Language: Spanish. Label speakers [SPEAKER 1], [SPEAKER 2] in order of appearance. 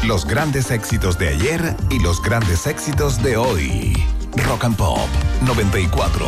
[SPEAKER 1] Los grandes éxitos de ayer y los grandes éxitos de hoy. Rock and Pop 94.1.